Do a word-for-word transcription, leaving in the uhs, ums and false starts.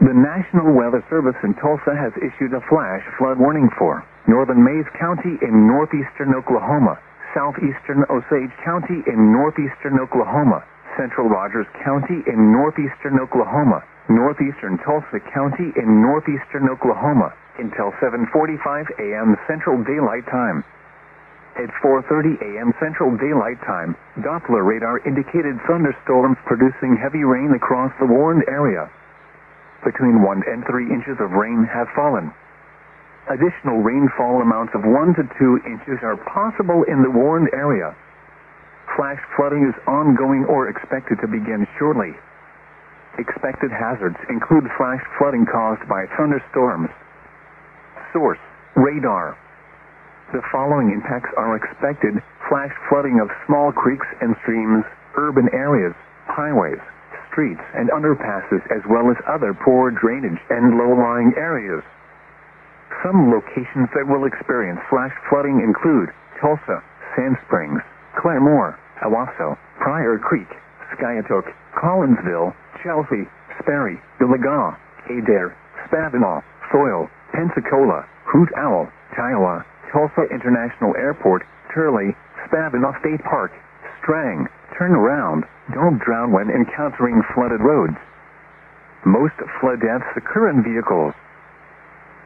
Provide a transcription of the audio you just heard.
The National Weather Service in Tulsa has issued a flash flood warning for northern Mayes County in northeastern Oklahoma, southeastern Osage County in northeastern Oklahoma, central Rogers County in northeastern Oklahoma, northeastern Tulsa County in northeastern Oklahoma, until seven forty-five a m Central Daylight Time. At four thirty a m Central Daylight Time, Doppler radar indicated thunderstorms producing heavy rain across the warned area. Between one and three inches of rain have fallen. Additional rainfall amounts of one to two inches are possible in the warned area. Flash flooding is ongoing or expected to begin shortly. Expected hazards include flash flooding caused by thunderstorms. Source: radar. The following impacts are expected: flash flooding of small creeks and streams, urban areas, highways, streets and underpasses, as well as other poor drainage and low-lying areas. Some locations that will experience flash flooding include Tulsa, Sand Springs, Claremore, Owasso, Pryor Creek, Skiatook, Collinsville, Chelsea, Sperry, Gilligaw, Adair, Spavinaw, Foyle, Pensacola, Hoot Owl, Kiowa, Tulsa International Airport, Turley, Spavinaw State Park, Strang. Turn around. Don't drown when encountering flooded roads. Most flood deaths occur in vehicles.